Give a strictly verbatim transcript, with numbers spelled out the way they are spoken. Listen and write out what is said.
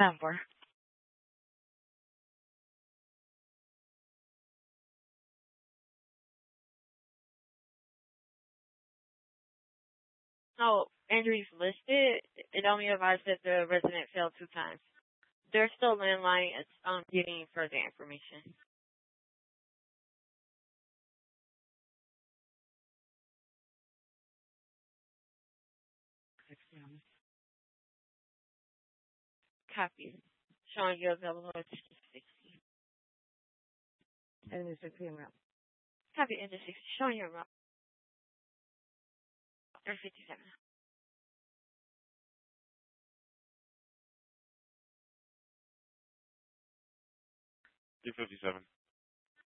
ten four. Oh, injuries listed. It only advised that the resident failed two times. They're still landline. It's um getting further information. Copy. Showing you available at sixty. And it's a P M route. Copy into sixty. Showing you around three fifty-seven. three fifty-seven.